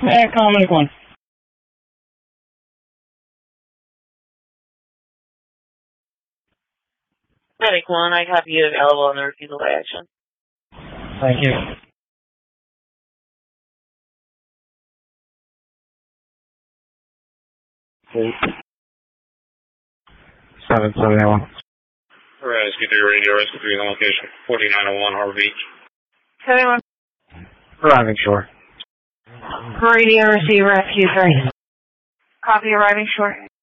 Common 1. Medic 1, I copy you available on the refusal to action. Thank you. 771. Rescue 3 radio, Rescue 3 on location, 4901 Harbor Beach. 71. Arriving shore. Radio receive Rescue 3. Copy arriving short.